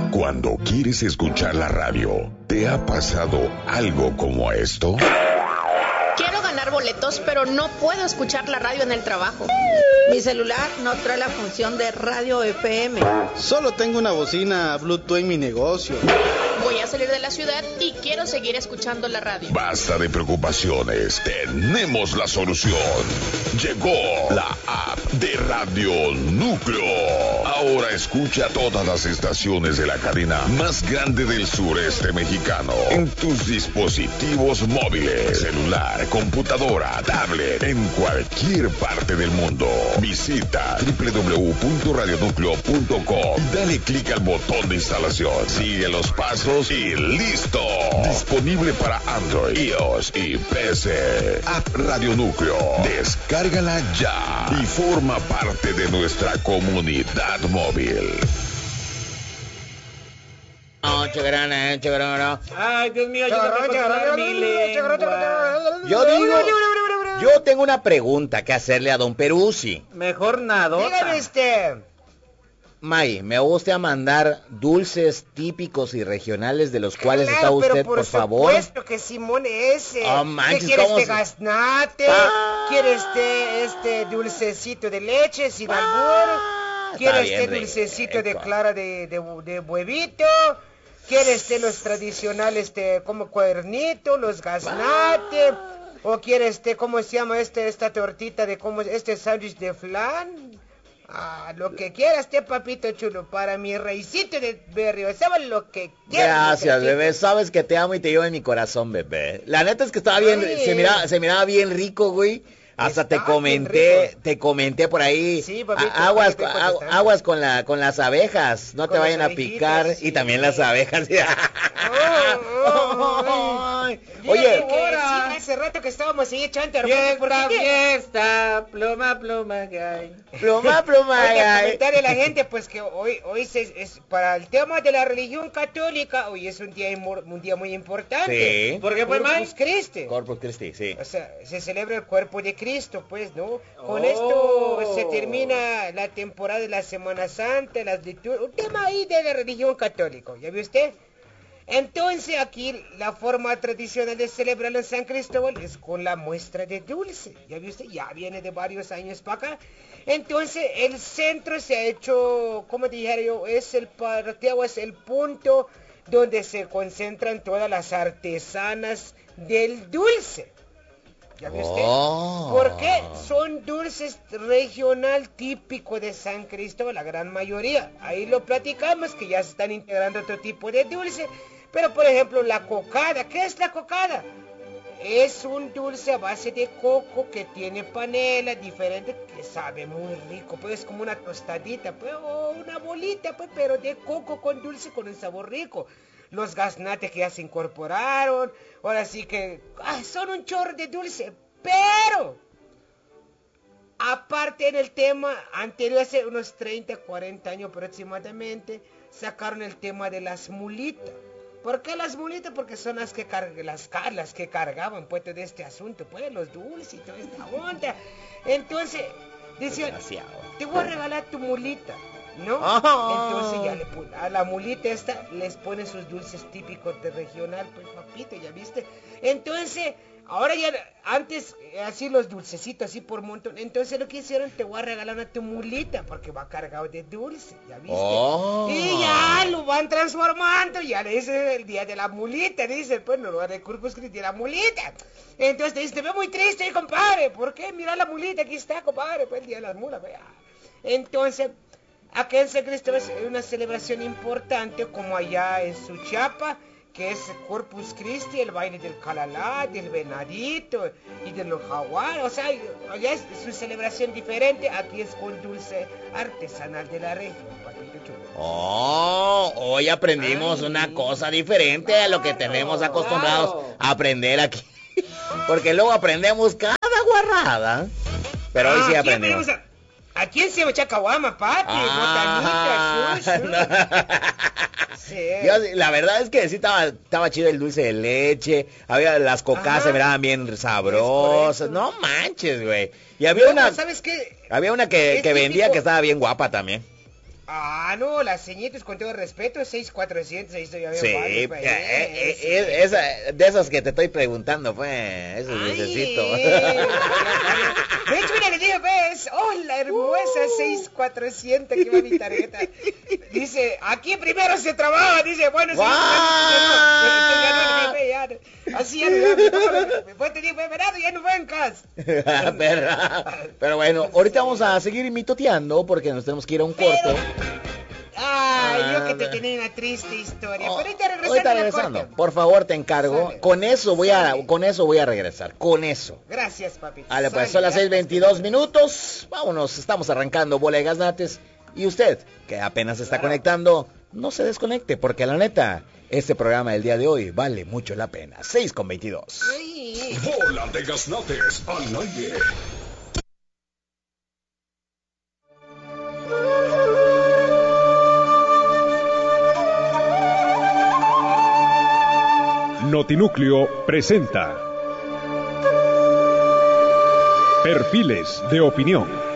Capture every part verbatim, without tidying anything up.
Cuando quieres escuchar la radio, ¿te ha pasado algo como esto? Quiero ganar boletos, pero no puedo escuchar la radio en el trabajo. Mi celular no trae la función de radio F M. Solo tengo una bocina Bluetooth en mi negocio. Voy a salir de la ciudad y quiero seguir escuchando la radio. Basta de preocupaciones, tenemos la solución. Llegó la app de Radio Núcleo. Ahora escucha todas las estaciones de la cadena más grande del sureste mexicano en tus dispositivos móviles, celular, computadora, tablet, en cualquier parte del mundo. Visita doble u doble u doble u punto radio núcleo punto com y dale clic al botón de instalación. Sigue los pasos y listo. Disponible para Android, iOS y P C. App Radio Núcleo. Descárgala ya y forma parte de nuestra comunidad móvil. No, chagrana, chagrana. Ay, Dios mío, yo tengo que controlar mi lengua. Yo digo, yo tengo una pregunta que hacerle a don Peruzzi. Mejor nadota. Dígame usted. May, me gusta mandar dulces típicos y regionales de los cuales Claro, está usted, pero por, por favor. Por supuesto que Simón ese. Oh, manches, ¿Qué quiere ¿cómo este se- gaznate? Ah. ¿Quiere este, este dulcecito de leche sin albur? Ah, ¿Quiere está este bien dulcecito de rico. clara de, de, de huevito? ¿Quiere este los tradicionales este como cuernito, los gaznates? ¿O quiere este, cómo se llama este, esta tortita de cómo, este sándwich de flan? Ah, lo que quiera este papito chulo, para mi reisito de berrio, ¿sabes lo que quiera? Gracias, bebé. Sabes que te amo y te llevo en mi corazón, bebé. La neta es que estaba bien, Ay. se miraba, se miraba bien rico, güey. Hasta Está te bien comenté, rico. te comenté por ahí. Sí, papito, a- aguas, estoy agu- contestando. aguas con la, con las abejas, no Con te vayan las a picar abejitas, y sí. también las abejas. Oh, oh, Ay. Oye, Oye, que sí, hace rato que estábamos ahí echando Fiesta, fiesta, pluma, pluma, gay. pluma, pluma, Oiga, ay. comentarle a la gente pues que hoy hoy se, es para el tema de la religión católica, hoy es un día imor- un día muy importante. Sí. ¿Por qué, pues, Corpus Mike? Christi. Corpus Christi, sí. O sea, se celebra el cuerpo de Cristo, pues, ¿no? Con Oh. esto se termina la temporada de la Semana Santa, las liturgias, un tema ahí de la religión católica, ¿ya vio usted? Entonces aquí la forma tradicional de celebrarlo en San Cristóbal es con la muestra de dulce, ¿ya vio usted? Ya viene de varios años para acá. Entonces el centro se ha hecho, como dijera yo, es el parqueo, es el punto donde se concentran todas las artesanas del dulce. ¿Ya vio usted? Oh. Porque son dulces regional típico de San Cristóbal, la gran mayoría. Ahí lo platicamos, que ya se están integrando otro tipo de dulce. Pero, por ejemplo, la cocada. ¿Qué es la cocada? Es un dulce a base de coco que tiene panela diferente, que sabe muy rico. Pues es como una tostadita, pues, o una bolita, pues, pero de coco con dulce con un sabor rico. Los gaznates que ya se incorporaron, ahora sí que ah, son un chorro de dulce, pero aparte en el tema anterior, hace unos treinta, cuarenta años aproximadamente, sacaron el tema de las mulitas. ¿Por qué las mulitas? Porque son las que, car las, car las que cargaban pues de este asunto, pues los dulces y toda esta onda. Entonces, decían, Desgraciado. te voy a regalar tu mulita, ¿no? Oh. Entonces ya le pon- a la mulita esta les ponen sus dulces típicos de regional, pues papito, ya viste. Entonces, ahora ya, antes, eh, así los dulcecitos, así por montón. Entonces lo que hicieron, te voy a regalar a tu mulita, porque va cargado de dulce, ya viste. Oh. Y ya lo van transformando, ya le dicen el día de la mulita, dicen, pues no lo van a Corpus Christi, la mulita. Entonces te dice, te veo muy triste, compadre, ¿por qué? Mira la mulita, aquí está, compadre, pues el día de las mulas, vea. Entonces, acá en San Cristóbal es una celebración importante, como allá en Suchiapa, que es Corpus Christi, el baile del calalá, del venadito y de los jaguares. O sea, allá es su celebración diferente, aquí es con dulce artesanal de la región, papito chulo. Oh, hoy aprendimos Ay. una cosa diferente a lo que tenemos acostumbrados claro. a aprender aquí. Porque luego aprendemos cada guarrada. Pero hoy sí Ah, aquí aprendimos. aprendemos a- Aquí en Ciudad Chacahuama, papi, Ah, botanita, shur, shur. Sí. Yo, la verdad es que sí estaba, estaba chido el dulce de leche, había las cocas Ajá. se miraban bien sabrosas, correcto. no manches, güey. Y había Luego, una, ¿sabes qué? había una que, Es que vendía típico- que estaba bien guapa también. Ah, no, las señitas con todo respeto, seis cuatrocientos, ahí estoy a ver. Sí, varios, pues, eh, eh, sí. eh, esa, de esas que te estoy preguntando, pues, eso Ay, necesito. De hecho, mira, le dije, ves, hola, hermosa, seis cuatrocientos, aquí va mi tarjeta. Dice, aquí primero se trabaja, dice, bueno, sí, así ya no, después te digo, Verado, ya no vencas. pero, pero bueno, ahorita vamos a seguir mitoteando porque nos tenemos que ir a un corte. Pero... Ay, Ah, yo que te no. tenía una triste historia. Oh, Pero ahorita regresando. ahorita a la regresando, corte. por favor, te encargo. Sale. Con eso voy a, Sale. con eso voy a regresar, con eso. Gracias, papito. Vale, pues Sale, son las ya. seis veintidós minutos. Vámonos, estamos arrancando Bola de Gaznates. Y usted, que apenas se está Claro. conectando, no se desconecte, porque la neta, este programa del día de hoy vale mucho la pena. seis con veintidós. Ay. Bola de Gaznates al aire. Notinúcleo presenta Perfiles de Opinión.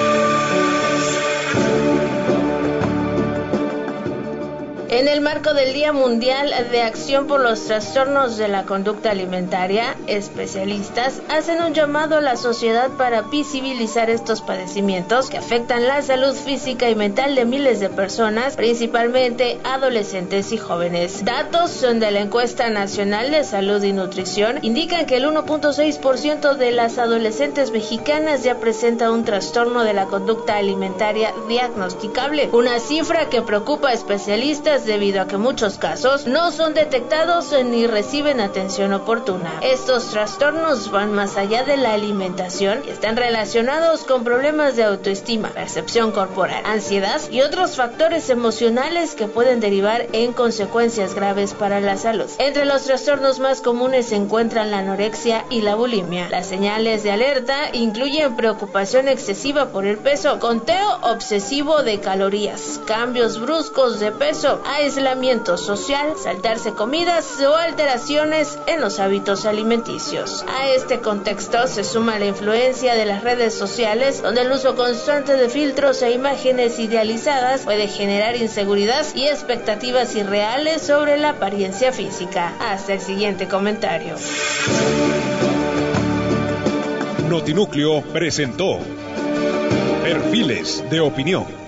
En el marco del Día Mundial de Acción por los Trastornos de la Conducta Alimentaria, especialistas hacen un llamado a la sociedad para visibilizar estos padecimientos que afectan la salud física y mental de miles de personas, principalmente adolescentes y jóvenes. Datos de la Encuesta Nacional de Salud y Nutrición indican que el uno punto seis por ciento de las adolescentes mexicanas ya presenta un trastorno de la conducta alimentaria diagnosticable, una cifra que preocupa a especialistas debido a que muchos casos no son detectados ni reciben atención oportuna. Estos trastornos van más allá de la alimentación y están relacionados con problemas de autoestima, percepción corporal, ansiedad y otros factores emocionales que pueden derivar en consecuencias graves para la salud. Entre los trastornos más comunes se encuentran la anorexia y la bulimia. Las señales de alerta incluyen preocupación excesiva por el peso, conteo obsesivo de calorías, cambios bruscos de peso, aislamiento social, saltarse comidas o alteraciones en los hábitos alimenticios. A este contexto se suma la influencia de las redes sociales, donde el uso constante de filtros e imágenes idealizadas puede generar inseguridad y expectativas irreales sobre la apariencia física. Hasta el siguiente comentario. Notinúcleo presentó Perfiles de Opinión.